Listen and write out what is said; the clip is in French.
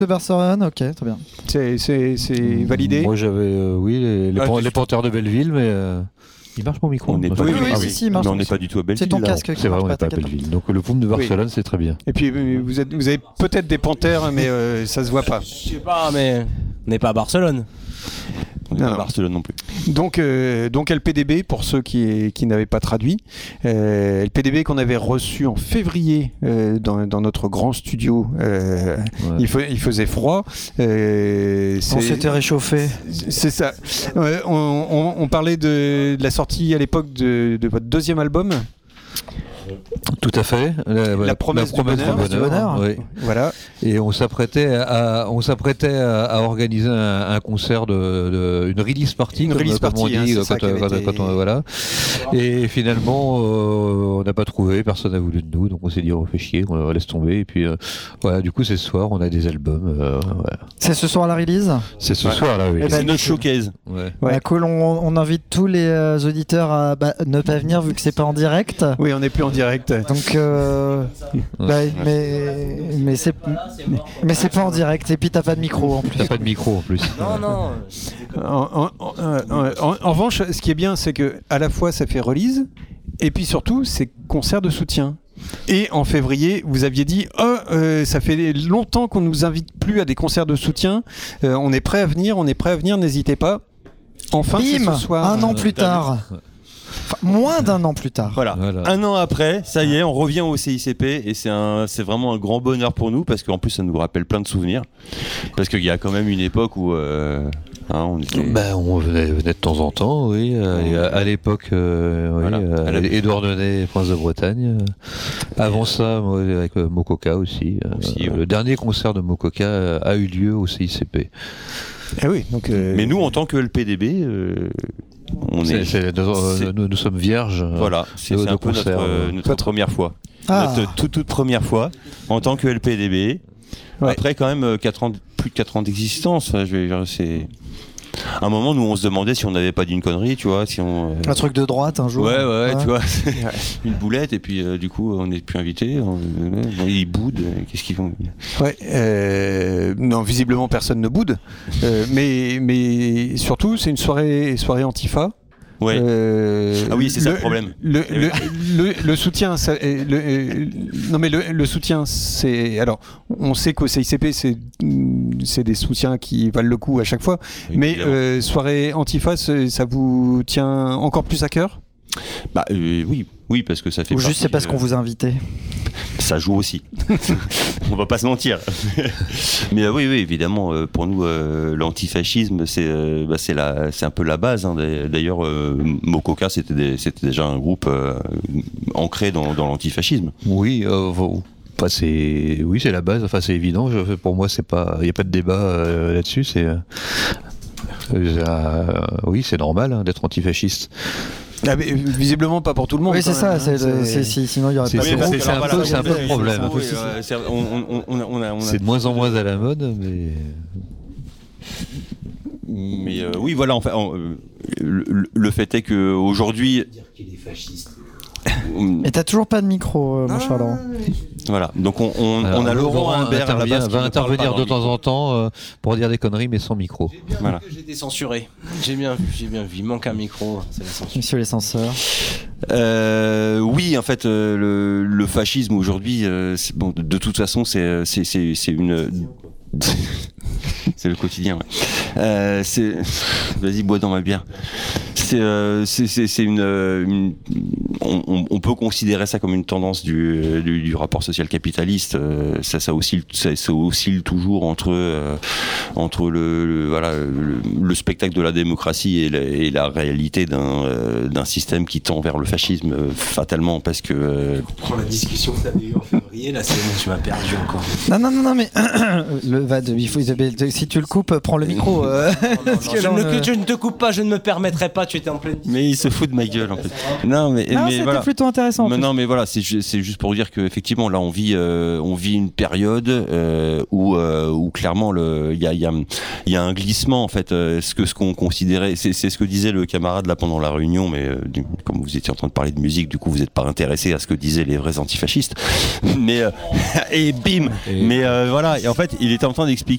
de Barcelone, ok, très bien. C'est validé. Moi j'avais les Panthères de Belleville, mais il marche mon micro. On n'est pas, si, marche. mais on n'est pas du tout à Belleville. C'est ton là. casque. C'est vrai, on n'est pas à Belleville. Donc le Poum de Barcelone, c'est très bien. Et puis vous avez peut-être des Panthères, mais ça se voit pas. Je sais pas, mais on n'est pas à Barcelone. On n'est pas à Barcelone non plus. Donc LPDB, pour ceux qui n'avaient pas traduit, LPDB qu'on avait reçu en février dans notre grand studio. Il faisait froid. On s'était réchauffé. C'est ça. On parlait de la sortie à l'époque de votre deuxième album. Tout à fait. La promesse du bonheur. Oui. Voilà. Et on s'apprêtait à organiser un concert une release party, comme on dit, voilà. Et finalement, on n'a pas trouvé, personne n'a voulu de nous, donc on s'est dit on fait chier, on laisse tomber. Et puis voilà, du coup c'est ce soir, on a des albums. Voilà. C'est ce soir la release. C'est ce soir là, oui. C'est notre showcase. Ouais. Cool, on invite tous les auditeurs à ne pas venir vu que c'est pas en direct. Oui, on n'est plus en direct. Donc, mais c'est pas en direct. Et puis t'as pas de micro en plus. T'as pas de micro en plus. Non. En revanche, ce qui est bien, c'est que à la fois ça fait release, et puis surtout c'est concert de soutien. Et en février, vous aviez dit ça fait longtemps qu'on nous invite plus à des concerts de soutien. On est prêt à venir, n'hésitez pas. Enfin, c'est ce soir. Un an plus tard. Enfin, moins d'un an plus tard. Voilà. Un an après, ça y est, on revient au CICP et c'est vraiment un grand bonheur pour nous parce qu'en plus ça nous rappelle plein de souvenirs. Parce qu'il y a quand même une époque où on était... on venait de temps en temps, oui. À l'époque, Édouard Denet, Prince de Bretagne. Avant ça, avec Mokoka aussi. Le dernier concert de Mokoka a eu lieu au CICP. Ah oui, donc mais nous, en tant que LPDB, nous sommes vierges. Voilà, c'est un peu notre première fois. Notre toute première fois en tant que LPDB. Ouais. Après, quand même, plus de 4 ans d'existence. C'est un moment, nous, on se demandait si on n'avait pas dit une connerie, tu vois. Un truc de droite, un jour. Ouais. Tu vois. Une boulette, et puis, du coup, on n'est plus invités. Ils boudent. Qu'est-ce qu'ils font ? Non, visiblement, personne ne boude. Mais surtout, c'est une soirée Antifa. Ouais. Ah oui, c'est ça le problème. Le soutien, le soutien, c'est... Alors, on sait qu'au CICP, c'est des soutiens qui valent le coup à chaque fois, mais soirée Antifa, ça vous tient encore plus à cœur ? Oui, parce que ça fait. Ou juste c'est parce qu'on vous a invité. Ça joue aussi. On va pas se mentir. Mais oui, évidemment, pour nous, l'antifascisme, c'est un peu la base. Hein. D'ailleurs, Mokoka, c'était déjà un groupe ancré dans l'antifascisme. Oui. C'est la base. Enfin, c'est évident. Pour moi, il n'y a pas de débat là-dessus. Oui, c'est normal d'être antifasciste. Ah, mais visiblement pas pour tout le monde. Oui, c'est ça. Sinon il y aurait pas. C'est un peu le problème. C'est de moins en moins à la mode, mais oui, voilà. Enfin, le fait est que aujourd'hui. Dire qu'il est fasciste. Et t'as toujours pas de micro, mon cher Laurent. Voilà, donc on a Laurent Humbert à la base va intervenir de temps en temps pour dire des conneries, mais sans micro. J'ai bien vu que j'étais censuré. J'ai bien vu. Il manque un micro, c'est la censure. Monsieur les censeurs. Oui, en fait, le fascisme aujourd'hui, de toute façon, c'est une... c'est le quotidien. Ouais. Vas-y, bois dans ma bière. On peut considérer ça comme une tendance du rapport social capitaliste. Ça oscille toujours entre le spectacle de la démocratie et la réalité d'un système qui tend vers le fascisme fatalement, parce que Prends la discussion que t'avais eue en février, là c'est bon, tu m'as perdu encore. Non, mais si tu le coupes, prends le micro. Je ne te coupe pas, je ne me permettrai pas, tu étais en pleine. Mais il se fout de ma gueule en fait. Mais c'était voilà. plutôt intéressant. Mais voilà, c'est juste pour dire qu'effectivement là on vit une période où clairement il y a un glissement en fait. Ce qu'on considérait, c'est ce que disait le camarade là pendant la réunion, mais comme vous étiez en train de parler de musique, du coup vous n'êtes pas intéressé à ce que disaient les vrais antifascistes. mais et bim. Mais voilà. Et en fait, il était en train d'expliquer